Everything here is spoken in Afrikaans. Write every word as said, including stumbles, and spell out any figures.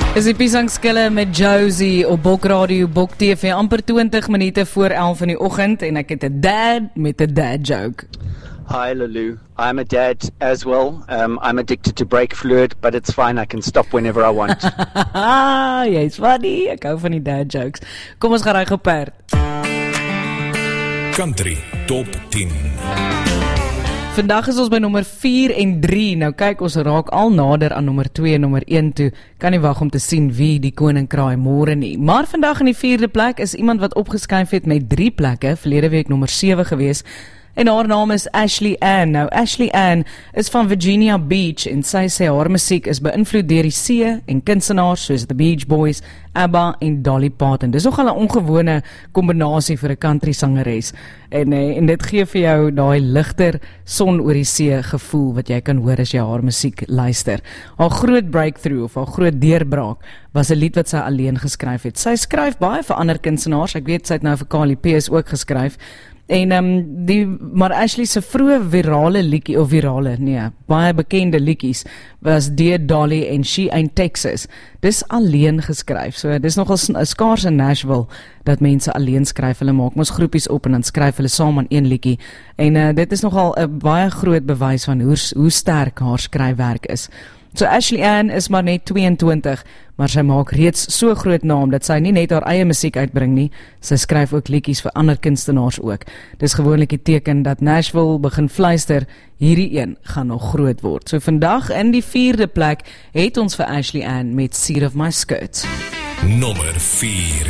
Is die piesangskille met Josie op Bok Radio, Bok T V, amper twintig minute voor elf in die oggend en ek het 'n dad met 'n dad joke. Hi Lulu, I'm a dad as well. Um, I'm addicted to brake fluid, but it's fine, I can stop whenever I want. Jy's funny, ek hou van die dad jokes. Kom ons gaan ry geperd. Country Top tien. Vandag is ons by nommer vier en drie. Nou kyk, ons raak al nader aan nommer twee en nommer een toe. Kan nie wag om te sien wie die koninkraai môre nie. Maar vandag in die vierde plek is iemand wat opgeskuif het met drie plekke. Verlede week nommer sewe gewees. En haar naam is Ashley Ann. Nou, Ashley Ann is van Virginia Beach en sy sê haar musiek is beïnvloed deur die see en kunstenaars soos The Beach Boys, ABBA en Dolly Parton. Dis nogal 'n ongewone kombinasie vir 'n country sangeres. En, en dit gee vir jou daai ligter son oor die see gevoel wat jy kan hoor as jy haar musiek luister. Haar groot breakthrough of haar groot deurbraak was 'n lied wat sy alleen geskryf het. Sy skryf baie vir ander kunstenaars. Ek weet sy het nou vir Carly Pearce ook geskryf. En um, die, maar Ashley se vroeë virale liedjie, of virale, nee, baie bekende liedjies, was Dear Dolly en She Ain't Texas. Dis alleen geskryf, so dis nogal skaars in Nashville, dat mense alleen skryf, hulle maak mos groepies op en dan skryf hulle saam aan een liedjie, en uh, dit is nogal 'n baie groot bewys van hoe, hoe sterk haar skryfwerk is. So Ashley Ann is maar net tweeëntwintig, maar sy maak reeds so groot naam dat sy nie net haar eie musiek uitbring nie, sy skryf ook liedjies vir ander kunstenaars ook. Dis gewoonlik die teken dat Nashville begin fluister, hierdie een gaan nog groot word. So vandag in die vierde plek het ons vir Ashley Ann met Seat of My Skirt. Nommer vier.